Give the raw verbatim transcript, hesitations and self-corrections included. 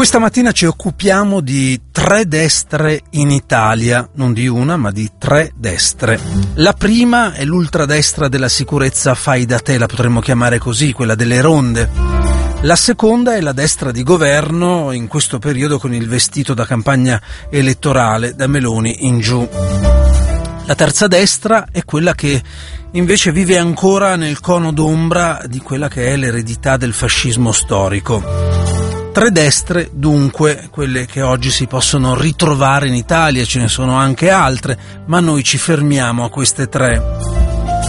Questa mattina ci occupiamo di tre destre in Italia, non di una ma di tre destre. La prima è l'ultradestra della sicurezza fai da te, la potremmo chiamare così, quella delle ronde. La seconda è la destra di governo, in questo periodo con il vestito da campagna elettorale, da Meloni in giù. La terza destra è quella che invece vive ancora nel cono d'ombra di quella che è l'eredità del fascismo storico. Tre destre, dunque, quelle che oggi si possono ritrovare in Italia, ce ne sono anche altre, ma noi ci fermiamo a queste tre.